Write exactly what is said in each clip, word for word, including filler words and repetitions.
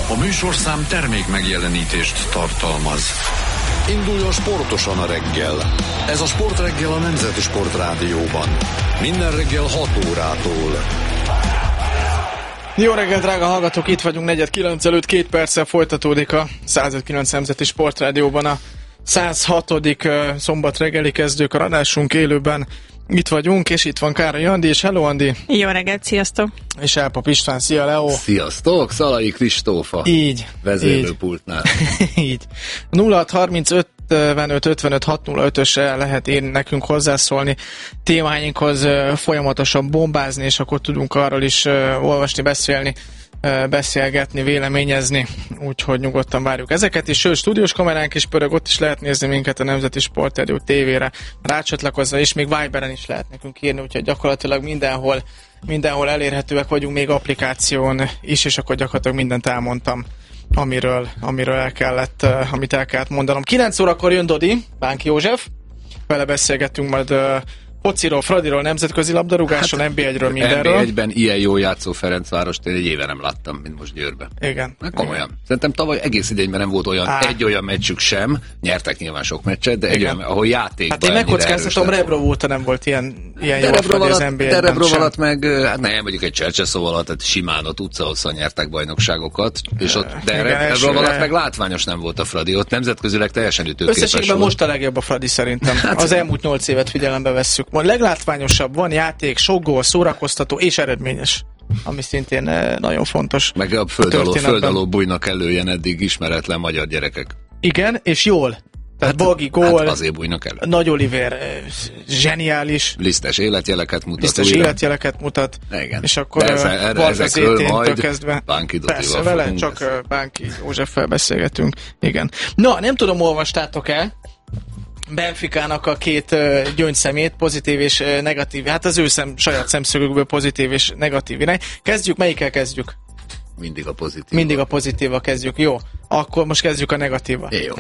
A műsorszám termék megjelenítést tartalmaz. Induljon sportosan a reggel. Ez a Sportreggel a Nemzeti Sportrádióban. Minden reggel hat órától. Jó reggel, drága hallgatók! Itt vagyunk negyed kilenc előtt, két perccel folytatódik a száz ötvenkilenc Nemzeti Sportrádióban a száz hatodik szombat reggeli kezdőkör adásunk élőben. Itt vagyunk, és itt van Károly Andi, és hello Andi! Jó reggelt, sziasztok! És Elpap István, szia Leo! Sziasztok, Szalai Kristófa! Így. Vezérlőpultnál. Így. nulla hat harmincöt ötvenöt ötvenöt hat nulla ötösre lehet írni nekünk, hozzászólni témáinkhoz, folyamatosan bombázni, és akkor tudunk arról is olvasni, beszélni, beszélgetni, véleményezni, úgyhogy nyugodtan várjuk ezeket is. Sőt, stúdiós kameránk is pörög, ott is lehet nézni minket a Nemzeti Sportrádió tévére rácsatlakozva, és még Viberen is lehet nekünk írni, úgyhogy gyakorlatilag mindenhol, mindenhol elérhetőek vagyunk, még applikáción is, és akkor gyakorlatilag mindent elmondtam, amiről, amiről el kellett, amit el kellett mondanom. kilenc órakor jön Dodi, Bánki József, vele beszélgetünk majd fociról, fradiról, nemzetközi labdarúgáson, hát, en bé egyről, mindenről. en bé egyben ilyen jó játszó Ferencvárost én egy éve nem láttam, mint most Győrben. Igen. Na, komolyan. Igen. Szerintem tavaly egész idényben nem volt olyan, Á. egy olyan meccsük sem, nyertek nyilván sok meccset, de egy olyan, ahol játékban hát én megkockáztatom, Rebro óta nem volt ilyen, ilyen jó a Fradi az en bé egyben. De Rebro alatt meg, hát nem, mondjuk egy Csercseszó alatt, tehát simán ott utca-hosszan nyertek bajnokságokat, és ott, de Rebro alatt meg látványos nem volt a Fradi, ott nemzetközileg teljesen ütőképes. Összességben most a legjobb a Fradi szerintem. Hát, az elmúlt nyolc évet figyelembe vesszük. Leglátványosabb, van játék, sok gól, szórakoztató és eredményes, ami szintén nagyon fontos. Meg a föld alól, föld alól bújnak elő ilyen eddig ismeretlen magyar gyerekek. Igen, és jól. Tehát hát, Bagi gól, hát azért bújnak elő. Nagy Oliver, zseniális. Lisztes életjeleket mutat. Lisztes újra. életjeleket mutat. Igen. És akkor Varga Zéténtől kezdve. Bánki Persze, vele csak Bánki Józseffel beszélgetünk. Igen. Na, nem tudom, olvastátok-e Benficának a két uh, gyöngyszemét, pozitív és uh, negatív, hát az ő szem, saját szemszögükből pozitív és negatív irány. Kezdjük, melyikkel kezdjük? Mindig a pozitív. Mindig a pozitívval kezdjük, jó. Akkor most kezdjük a negatívval. Jó.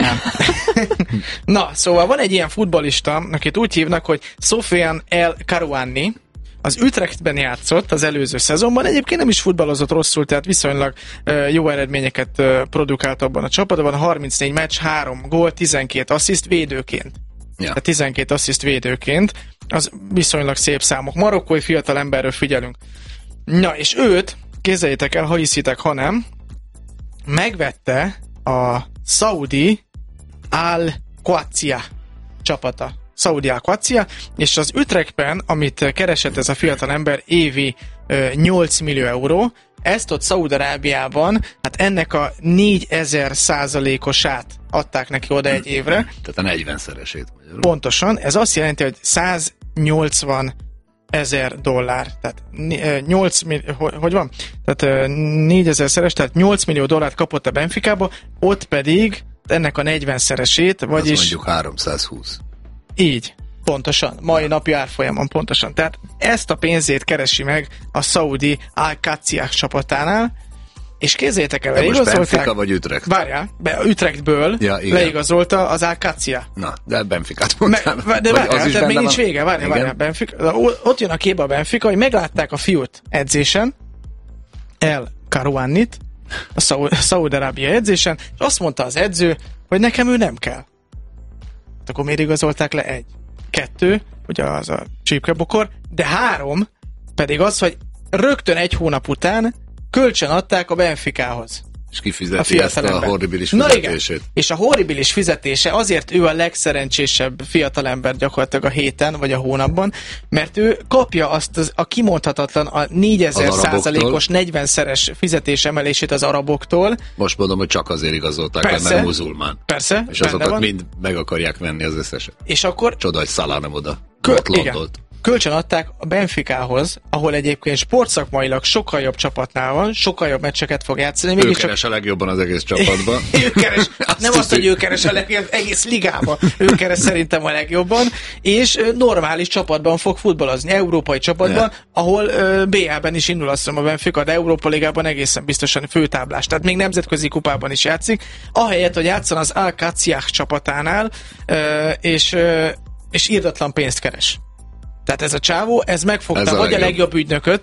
Na, szóval van egy ilyen futballista, akit úgy hívnak, hogy Sofiane El Karouani, az Utrechtben játszott az előző szezonban, egyébként nem is futballozott rosszul, tehát viszonylag uh, jó eredményeket uh, produkált abban a csapatban, harmincnégy meccs, három gól, tizenkét assziszt védőként. Ja. Tehát tizenkét assziszt védőként, az viszonylag szép számok. Marokkói fiatal emberről figyelünk. Na, és őt, képzeljétek el, ha hiszitek, ha nem, megvette a Saudi Al-Qadsia csapata. Saudi Al-Qadsia, és az Utrechtben, amit keresett ez a fiatal ember, évi ö, nyolc millió euró, ezt ott Szaúd-Arábiában, hát ennek a négyezer százalékosát adták neki oda egy évre. Tehát a negyvenszeresét. Magyarul. Pontosan, ez azt jelenti, hogy száznyolcvan ezer dollár, tehát nyolc millió, hogy van? Tehát négyezer szeres, tehát nyolc millió dollárt kapott a Benficába, ott pedig ennek a negyvenszeresét, vagyis... Azt mondjuk háromszázhúsz. Így, pontosan, mai napi árfolyamon pontosan. Tehát ezt a pénzét keresi meg a Saudi Al-Qadsia csapatánál, és kézzétek el, leigazolták... Benfica vagy Utrecht? Várjál, be, Utrechtből ja, leigazolta az Al-Qadsia. Na, de Benficát mondtam. Me, de várjál, tehát még nincs van... vége, várjál, várjál, Benfica. Ott jön a képbe a Benfica, hogy meglátták a fiút edzésen, El Karouanit, a Szaúd-Arábia edzésen, és azt mondta az edző, hogy nekem ő nem kell. Akkor miért igazolták le? Egy. Kettő, ugye az a csípkebokor, de három pedig az, hogy rögtön egy hónap után kölcsön adták a Benficához. És kifizeti a ezt a horribilis fizetését. Na, és a horribilis fizetése, azért ő a legszerencsésebb fiatalember gyakorlatilag a héten, vagy a hónapban, mert ő kapja azt az, a kimondhatatlan, a négyezer százalékos negyvenszeres fizetés emelését az araboktól. Most mondom, hogy csak azért igazolták le, mert muzulmán. Persze. És azokat mind meg akarják venni az összeset. És akkor... Csoda, hogy Salah nem oda. Kö- igen. Kölcsön adták a Benficához, ahol egyébként sportszakmailag sokkal jobb csapatnál van, sokkal jobb meccseket fog játszani. Ő keres csak... a legjobban az egész csapatban. ő keres, azt nem azt, hogy ő keres a legjobban, az egész ligában. Ő keres szerintem a legjobban, és normális csapatban fog futballozni, európai csapatban, yeah. ahol uh, bé á-ben is indul azt mondom a Benfica, de Európa Ligában egészen biztosan főtáblás. Tehát még nemzetközi kupában is játszik. Ahelyett, hogy játszon az Al-Qadsia csapatánál, uh, és, uh, és irdatlan pénzt keres. Tehát ez a csávó, ez megfogta ez a vagy legjobb. a legjobb ügynököt,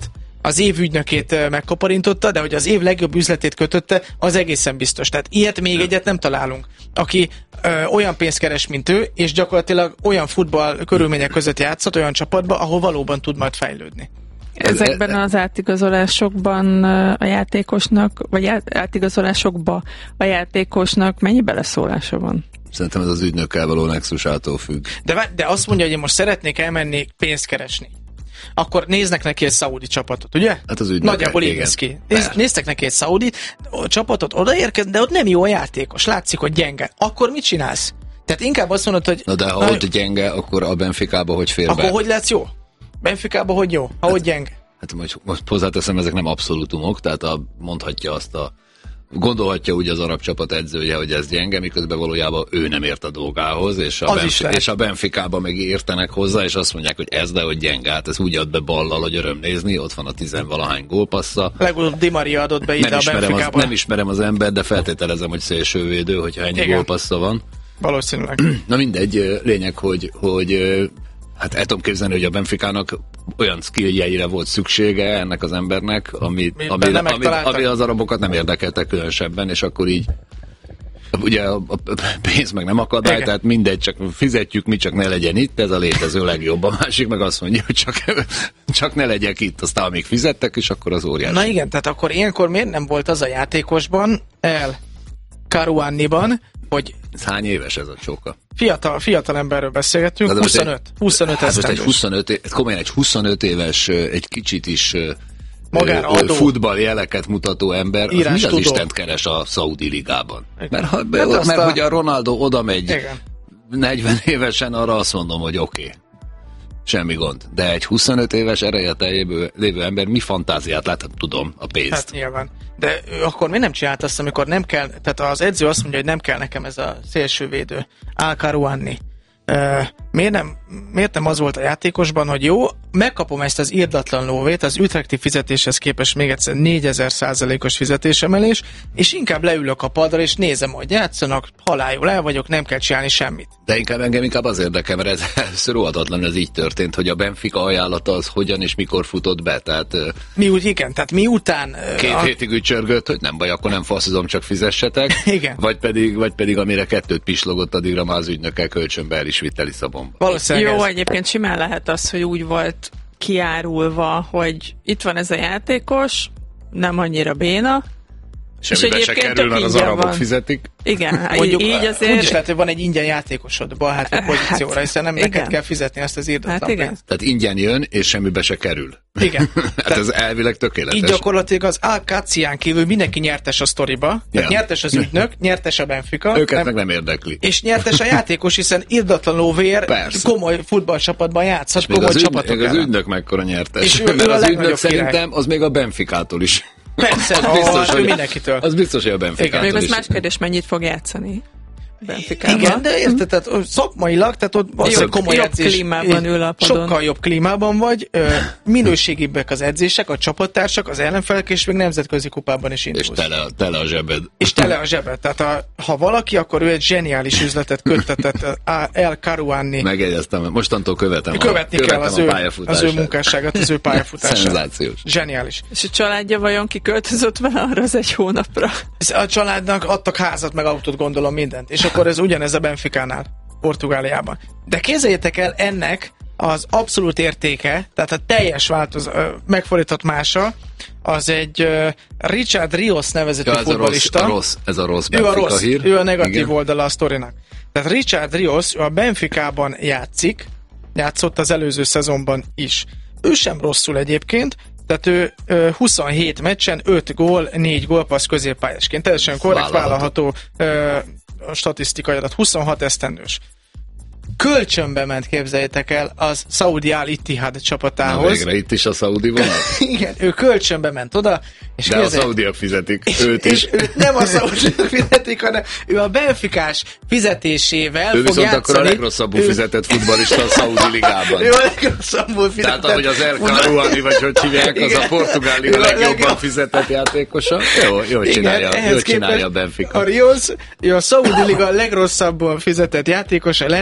az év ügynökét megkaparintotta, de hogy az év legjobb üzletét kötötte, az egészen biztos. Tehát ilyet még egyet nem találunk, aki ö, olyan pénzt keres, mint ő, és gyakorlatilag olyan futball körülmények között játszott, olyan csapatba, ahol valóban tud majd fejlődni. Ezekben az átigazolásokban a játékosnak, vagy átigazolásokba a játékosnak mennyi beleszólása van? Szerintem ez az ügynökkel való nexusától függ. De, de azt mondja, hogy én most szeretnék elmenni pénzt keresni. Akkor néznek neki egy szaudi csapatot, ugye? Hát az ügynökkel, nagyjából így néz ki. Néz, néztek neki egy szaudi csapatot, odaérkezett, de ott nem jó a játékos. Látszik, hogy gyenge. Akkor mit csinálsz? Tehát inkább azt mondod, hogy... Na de ha na, ott gyenge, akkor a Benficába hogy fér akkor be? Hogy lesz jó? Benficába hogy jó? Ha hát, hogy gyenge? Hát most, most hozzáteszem, ezek nem abszolútumok, tehát a, mondhatja azt a... Gondolhatja úgy az arab csapat edzője, hogy ez gyenge, miközben valójában ő nem ért a dolgához, és a, Benf- és a Benficába meg értenek hozzá, és azt mondják, hogy ez de, hogy gyenge, hát ez úgy ad be ballal, hogy öröm nézni, ott van a tizenvalahány gólpassza. Legutóbb Di Maria adott be ide nem a Benficába. Az, nem ismerem az ember, de feltételezem, hogy szélsővédő, hogyha ennyi igen. gólpassza van. Valószínűleg. Na mindegy, lényeg, hogy, hogy hát el tudom képzelni, hogy a Benficának olyan skilljeire volt szüksége ennek az embernek, ami, ami, ami, ami az arabokat nem érdekelte különösebben, és akkor így ugye a, a pénz meg nem akadály, igen. Tehát mindegy, csak fizetjük, mi csak ne legyen itt, ez a létező legjobb. A másik meg azt mondja, hogy csak, csak ne legyek itt, aztán amíg fizettek, és akkor az óriási. Na igen, tehát akkor ilyenkor miért nem volt az a játékosban, El Karouaniban, hogy... Ez hány éves ez a csóka? Fiatal, fiatal emberről beszélgetünk, huszonöt, huszonöt hát most egy huszonöt, komolyan egy huszonöt éves, egy kicsit is magára adó futball jeleket mutató ember, az mi az Istent keres a Szaudi ligában? Igen. Mert, ha, mert, mert, mert a... hogy a Ronaldo oda megy igen. negyven évesen, arra azt mondom, hogy oké. Okay. Semmi gond. De egy huszonöt éves ereje teljéből lévő ember mi fantáziát lát? Tudom, a pénzt. Hát nyilván. De ő akkor mi nem csinált azt, amikor nem kell, tehát az edző azt mondja, hogy nem kell nekem ez a szélsővédő, El Karouani. Uh, miért, nem, miért nem az volt a játékosban, hogy jó, megkapom ezt az irdatlan lóvét, az Utrechti fizetéshez képest még egyszer négyezer százalékos fizetésemelés, és inkább leülök a padra, és nézem, hogy játszanak, halálul el vagyok, nem kell csinálni semmit. De inkább engem inkább az érdekel, mert ez, ez róhatatlan, ez így történt, hogy a Benfica ajánlata az hogyan és mikor futott be, tehát... Mi úgy, igen, tehát miután... Két a... hétig ücsörgött, hogy nem baj, akkor nem faszizom, csak fizessetek. Igen. Vagy pedig, vagy pedig amire kettőt pislogott, addigra már az ügynökkel kölcsönbe el is vitt Lisszabonba. Valószínűleg jó, ez... egyébként simán lehet az, hogy úgy volt kiárulva, hogy itt van ez a játékos, nem annyira béna, semmibe se kerül, mert az arabok van. Fizetik. Igen, mondjuk, így azért... Úgy is lehet, hogy van egy ingyen játékosod balhátli pozícióra, hát, hiszen nem igen. neked kell fizetni ezt az irdatlan hát pénzt. Tehát ingyen jön, és semmibe se kerül. Igen. Hát ez elvileg tökéletes. Így gyakorlatilag az Al-Kacián kívül mindenki nyertes a sztoriba. Ja. Nyertes az ügynök, nyertes a Benfica. Őket nem, meg nem érdekli. És nyertes a játékos, hiszen irdatlan lóvér komoly futballcsapatban játszhat, komoly csapatok ellen. Az ügynök mekkora nyertes. És ő, ő az ügynök szerintem az még a Benficától is. Persze, az biztos, hogy mindenkitől. Az biztos, hogy a Benficától is. Még az is. más kérdés, mennyit fog játszani Benficában. Igen, de érted, tehát szakmailag, tehát ott jobb, komoly jobb edzés, klímában ül a padon. Sokkal jobb klímában vagy, minőségibbek az edzések, a csapattársak, az ellenfelek, és még nemzetközi kupában is indulsz. És tele, tele a zsebed. És tele a zsebed. Tehát a, ha valaki, akkor ő egy zseniális üzletet köttetett El Karouani. Megjegyeztem, mostantól követem Követni a, kell az ő, az ő munkásságát, az ő pályafutását. Szenzációs. Zseniális. És a családja vajon kiköltözött vele arra az egy hónapra? A családnak adtak házat, meg autót, gondolom, mindent. És akkor ez ugyanez a Benficánál, Portugáliában. De képzeljétek el, ennek az abszolút értéke, tehát a teljes változ, megfordított mása, az egy Richard Rios nevezetű ja, futballista. A rossz, ez a rossz Benfica ő a rossz, hír. Ő a negatív igen. oldala a sztorinak. Tehát Richard Rios a Benficában játszik, játszott az előző szezonban is. Ő sem rosszul egyébként, tehát ő ö, huszonhét meccsen öt gól, négy gólpassz középpályásként. Teljesen korrekt, vállalható ö, statisztikai adat. huszonhat esztendős. Kölcsönbe ment, képzeljétek el, az Saudi Al-Ittihad csapatához. Na végre itt is a Saudi vonat? Igen, ő kölcsönbe ment oda. És de képzelj... a szaudiak fizetik és, őt is. És őt nem a szaudiak fizetik, hanem ő a benficás fizetésével ő fog játszani. Ő akkor a legrosszabbul ő... fizetett futballista a Saudi ligában. Ő a legrosszabbul fizetett. Tehát ahogy az El Karouani, vagy hogy hívják, az a Portugál liga legjobban legjobb... fizetett játékosa. Jó, jó csinálja, igen, jó csinálja a Benfica. A Rios, ő a Saudi liga legrosszabbul fizetett játékosa lett, hiszen ő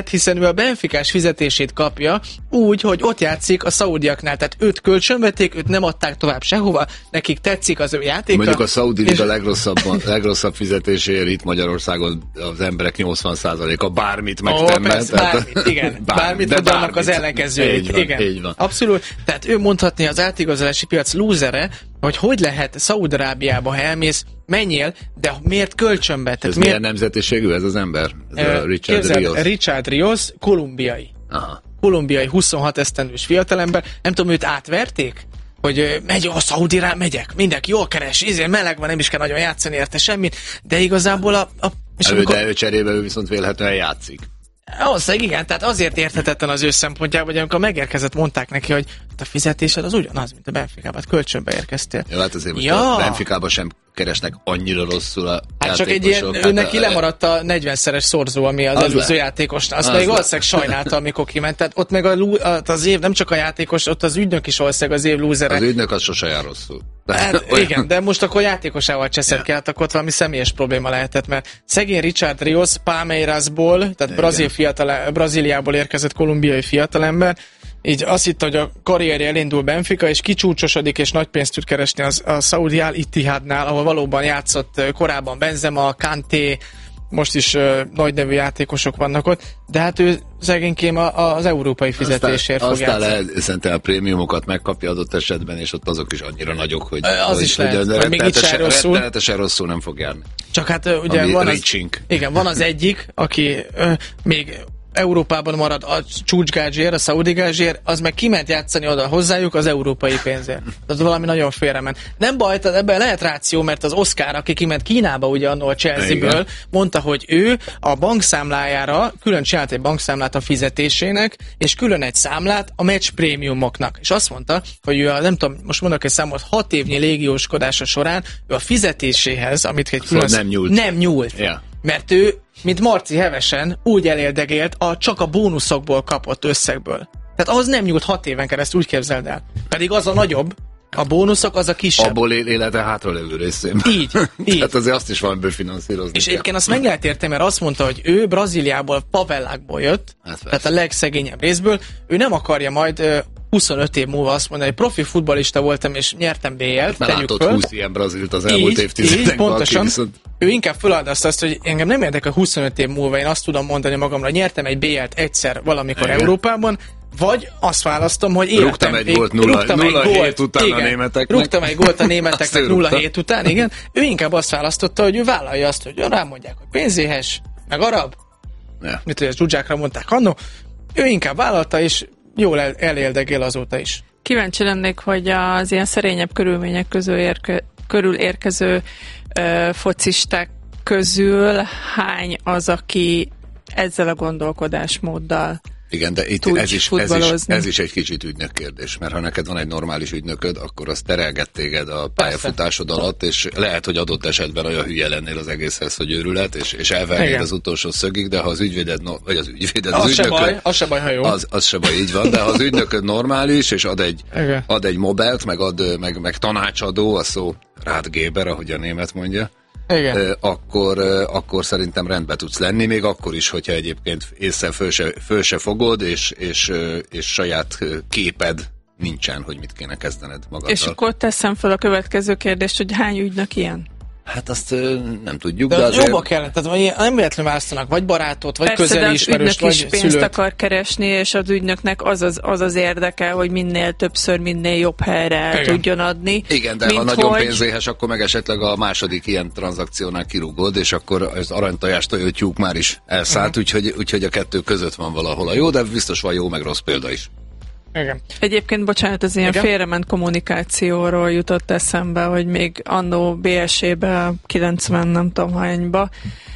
a Benficás fizetését kapja úgy, hogy ott játszik a szaudiaknál. Tehát őt kölcsönvették, őt nem adták tovább sehova, nekik tetszik az ő játéka. Mondjuk a szaudi liga és... legrosszabb, legrosszabb fizetésért itt Magyarországon az emberek nyolcvan százaléka bármit megtenne. Ó, persze, tehát... Bármit, igen. Bármit, bármit vagy annak az ellenkezőjét. Így van, igen. így van. Abszolút. Tehát ő mondhatni az átigazolási piac lúzere, hogy hogy lehet Szaúd-Arábiába, ha elmész, menjél, de miért kölcsönbe? Ez miért... milyen nemzetiségű ez az ember? Ez uh, a Richard képzeld, Rios. Richard Rios, kolumbiai. Aha. Kolumbiai huszonhat esztendős fiatalember. Nem tudom, őt átverték? Hogy megy, a Szaudira megyek, mindenki jól keres, ezért meleg van, nem is kell nagyon játszani érte semmit, de igazából a... a és Elő, amikor... De ő cserébe ő viszont vélhetően játszik. Valószínűleg igen, tehát azért érthetetlen az ő szempontjából, hogy amikor megérkezett, mondták neki, hogy a fizetésed az ugyanaz, mint a Benficában, kölcsönbe érkeztél. Ja, hát azért most ja. a Benficában sem keresnek annyira rosszul a hát csak egy ilyen, ő neki lemaradt a negyvenszeres szorzó, ami az, az előző le. játékosnál. Azt az még valószínűleg sajnálta, amikor kiment. Tehát ott meg a, az év, nem csak a játékos, ott az ügynök is valószínűleg az év lúzere. Az ügynök az sose jár rosszul. Hát, igen, de most akkor játékosával cseszed ki, hát akkor ott valami személyes probléma lehetett, mert szegény Richard Rios Palmeirasból, tehát igen. Brazil fiatal, Brazíliából érkezett kolumbiai fiatalember, így azt hitt, hogy a karrierje elindul Benfica, és kicsúcsosodik, és nagy pénzt tud keresni az, a Saudi Al-Ittihadnál, ahol valóban játszott korábban Benzema, Kanté, most is uh, nagy nevű játékosok vannak ott, de hát ő szegénykém az európai fizetésért aztán, fog aztán játszani. Aztán szerintem a prémiumokat megkapja adott esetben, és ott azok is annyira nagyok, hogy... Az hogy, is lehet, hogy, hogy még itt sem rosszul. Rettenetesen rosszul nem fog járni. Csak hát ugye Ami van az, igen, van az egyik, aki uh, még Európában marad a csúcsgázsér, a szaudi gázsér, az meg kiment játszani oda hozzájuk az európai pénzért. Tehát valami nagyon félrement. Nem baj, tehát ebben lehet ráció, mert az Oscar, aki kiment Kínába ugye annól a Chelsea-ből, mondta, hogy ő a bankszámlájára külön csinált egy bankszámlát a fizetésének, és külön egy számlát a match prémiumoknak. És azt mondta, hogy ő a, nem tudom, most mondok egy számot, hat évnyi légióskodása során ő a fizetéséhez, amit egy külön... Szóval nem nyúlt. Nem nyúlt. Yeah. Mert ő, mint Marci hevesen, úgy elérdegélt a csak a bónuszokból kapott összegből. Tehát az nem nyúlt hat éven keresztül, úgy képzeld el. Pedig az a nagyobb, a bónuszok az a kisebb. Abból él élete hátralevő részében. Így, így. Tehát azért azt is valamiből finanszírozni. És egyébként azt meg lehet érteni, mert azt mondta, hogy ő Brazíliából, favelákból jött, hát tehát a legszegényebb részből, ő nem akarja majd huszonöt év múlva azt mondani, hogy profi futballista voltam és nyertem bé el-t, tegyük látott föl. húsz ilyen Brazilt az elmúlt évtizedekben. Pontosan. Viszont... Ő inkább feladta azt, hogy engem nem érdekel huszonöt év múlva, én azt tudom mondani magamra, hogy nyertem egy bé el-t egyszer valamikor igen. Európában, vagy azt választom, hogy életem... Rúgtam egy gólt nulla hét után igen, a németeknek. Rúgtam egy gólt a németeknek nulla hét után, igen. Ő inkább azt választotta, hogy ő vállalja azt, hogy rámondják, hogy pénzéhes, meg arab, ja. mit hogy a dzsudzsákra mondták annó. Ő inkább vállalta, és jól el, eléldegél azóta is. Kíváncsi lennék, hogy az ilyen szerényebb körülmények közül, érke, körül érkező ö, focisták közül hány az, aki ezzel a gondolkodásmóddal igen, de itt ez is, ez, is, ez is egy kicsit ügynök kérdés, mert ha neked van egy normális ügynököd, akkor az terelget téged a pályafutásod alatt, és lehet, hogy adott esetben olyan hülye lennél az egészhez, hogy őrület, és, és elvernéd az utolsó szögig, de ha az ügyvéded, vagy az ügyvéded, az, az ügynököd... Se baj, az se baj, ha jó. Az, az se baj, így van, de ha az ügynököd normális, és ad egy, ad egy mobilt, meg, ad, meg, meg tanácsadó, a szó Ratgeber, ahogy a német mondja, igen. Akkor, akkor szerintem rendbe tudsz lenni, még akkor is, hogyha egyébként észre föl se, föl se fogod, és, és, és saját képed nincsen, hogy mit kéne kezdened magaddal. És akkor teszem fel a következő kérdést, hogy hány ügynök ilyen? Hát azt nem tudjuk, de, de azért... jobba kellett, tehát nem véletlenül választanak, vagy barátot, vagy közeli ismerőst, vagy szülőt. Persze, de az ügynök is pénzt akar keresni, és az ügynöknek az az, az, az érdeke, hogy minél többször, minél jobb helyre el tudjon adni. Igen, de ha nagyon hogy... pénzéhes, akkor meg esetleg a második ilyen tranzakciónál kirúgod, és akkor az aranytojás tojótyúk már is elszállt, uh-huh. úgyhogy, úgyhogy a kettő között van valahol a jó, de biztos van jó, meg rossz példa is. Igen. Egyébként, bocsánat, az ilyen félrement kommunikációról jutott eszembe, hogy még annó bé es é-be, kilencven nem tudom hányba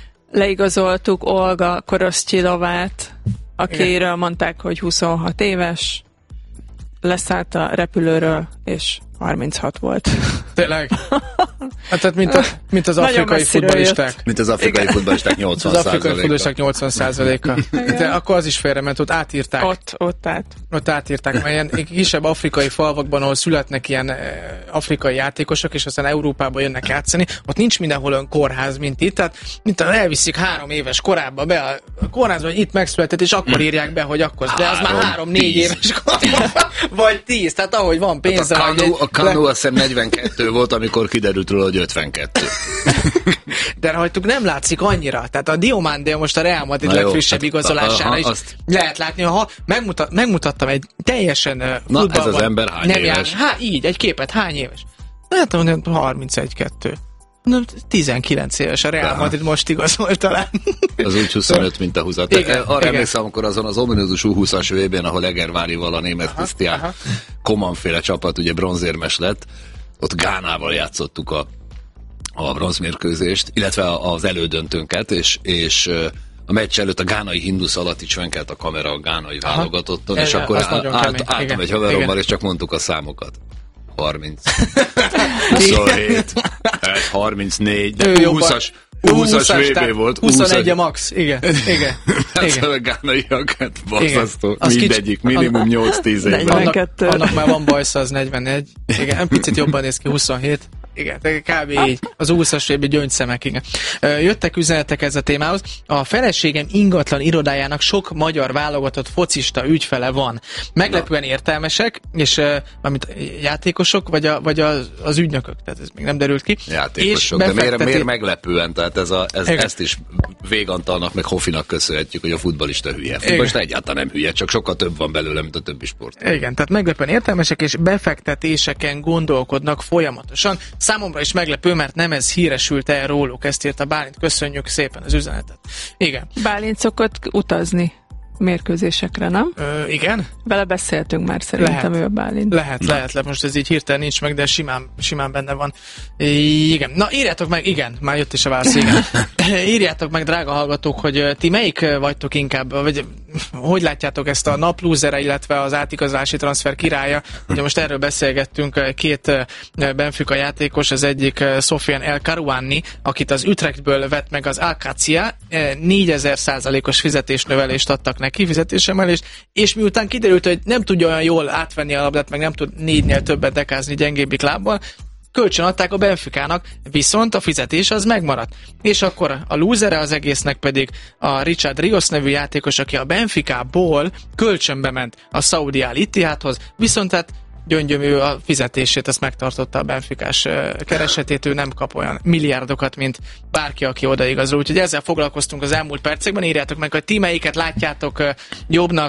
leigazoltuk Olga Korosztyilovát, akiről igen. mondták, hogy huszonhat éves, leszállt a repülőről, és harminchat volt. Tényleg? Hát, tehát mint, a, mint az afrikai futballisták. Mint az afrikai igen. futballisták nyolcvan százaléka. Az afrikai futballisták nyolcvan százaléka. De akkor az is félrement, ott átírták. Ott, ott át. Ott átírták, mert ilyen kisebb afrikai falvakban, ahol születnek ilyen afrikai játékosok, és aztán Európába jönnek játszani, ott nincs mindenhol olyan kórház, mint itt. Tehát mint elviszik három éves korábban be a kórházba, hogy itt megszületett, és akkor írják be, hogy akkor. De az már három-négy éves korában, vagy tíz. Tehát ahogy van pénz. Hát a Kanu, a Kanu azt hiszem negyvenkettő volt, amikor kiderült róla, hogy ötvenkettő. De rajtuk nem látszik annyira. Tehát a Diomande most a Real Madrid legfrissebb igazolására is azt... lehet látni, ha megmutat, megmutattam egy teljesen futballban. Na, ez az ember hány éves? Jár, há, így, egy képet, hány éves? Lehet mondani, harmincegy kettő. tizenkilenc éves a Real Madrid most igazolt talán. Az úgy huszonöt, mint a húzat. Arra emlékszem, amikor azon az ominózus U húszas vé bén, ahol Egervárival a német Krisztián Komanféle csapat ugye bronzérmes lett, ott Gánával játszottuk a, a bronzmérkőzést, illetve az elődöntőnket, és, és a meccs előtt a gánai hindusz alatt is venkelt a kamera a gánai válogatotton, és akkor álltam egy haverommal, és csak mondtuk a számokat. harminc, huszonhét, harmincnégy, húszas, húszas vé bé volt. huszonegy a max, igen. igen. Hát a gánaiakat borzasztó, mindegyik, minimum nyolc-tíz évben. Annak, annak már van bajsza, az negyvenegy. Igen, picit jobban néz ki, huszonhét. Igen, kb. Így. Az húszas vé bé gyöngyszemek, igen. Jöttek üzenetek ez a témához. A feleségem ingatlan irodájának sok magyar válogatott focista ügyfele van. Meglepően értelmesek, és mármint játékosok, vagy, a, vagy az, az ügynökök, tehát ez még nem derült ki. Játékosok, de miért, miért meglepően? Tehát ez a, ez, ezt is Végantalnak, meg Hofinak köszönhetjük, hogy a futballista hülye. Futballista egyáltalán nem hülye, csak sokkal több van belőle, mint a többi sport. Igen, tehát meglepően értelmesek, és befektetéseken gondolkodnak folyamatosan. Számomra is meglepő, mert nem ez híresült el róluk, ezt írta Bálint. Köszönjük szépen az üzenetet. Igen. Bálint szokott utazni mérkőzésekre, nem? Ö, igen. Vele beszéltünk már szerintem, ő a Bálint. Lehet, lehet, lehet, most ez így hirtelen nincs meg, de simán, simán benne van. Igen. Na, írjátok meg, igen, már jött is a válasz, igen. Írjátok meg, drága hallgatók, hogy ti melyik vagytok inkább, vagy hogy látjátok ezt a naplúzere, illetve az átigazolási transfer királya. Ugye most erről beszélgettünk, két Benfica játékos, az egyik Sofiane El Karouani, akit az Utrechtből vett meg az Alcacia, négyezer százalékos fizetésnövelést adtak neki, fizetésemelést, és miután kiderült, hogy nem tudja olyan jól átvenni a labdát, meg nem tud négynél többet dekázni gyengébbik lábbal, kölcsön adták a Benficának, viszont a fizetés az megmaradt. És akkor a lúzere az egésznek pedig a Richard Rios nevű játékos, aki a Benficából kölcsönbe ment a Saudi Al Ittihadhoz, viszont hát gyöngyömű a fizetését, ezt megtartotta a benficás keresetét, ő nem kap olyan milliárdokat, mint bárki, aki odaigazol. Úgyhogy ezzel foglalkoztunk az elmúlt percekben, írjátok meg, hogy ti melyiket látjátok jobbnak,